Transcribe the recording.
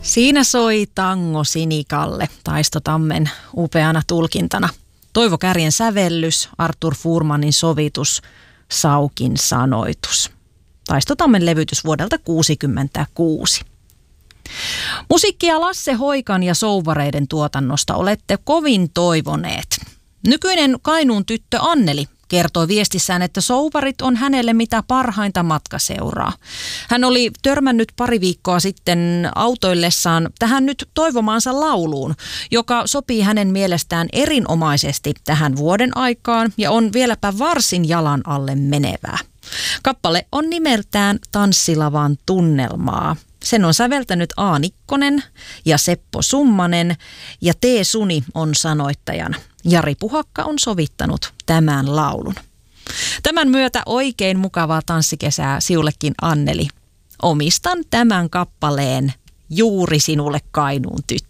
Siinä soi tango Sinikalle Taisto Tammen upeana tulkintana. Toivo Kärjen sävellys, Artur Fuhrmanin sovitus, Saukin sanoitus. Taisto Tammen levytys vuodelta 1966. Musiikkia Lasse Hoikan ja Souvareiden tuotannosta olette kovin toivoneet. Nykyinen Kainuun tyttö Anneli kertoi viestissään, että Souvarit on hänelle mitä parhainta matkaseuraa. Hän oli törmännyt pari viikkoa sitten autoillessaan tähän nyt toivomaansa lauluun, joka sopii hänen mielestään erinomaisesti tähän vuoden aikaan ja on vieläpä varsin jalan alle menevää. Kappale on nimeltään Tanssilavan tunnelmaa. Sen on säveltänyt A. Nikkonen ja Seppo Summanen ja T. Suni on sanoittajana. Jari Puhakka on sovittanut tämän laulun. Tämän myötä oikein mukavaa tanssikesää siullekin Anneli. Omistan tämän kappaleen juuri sinulle Kainuun tyttö.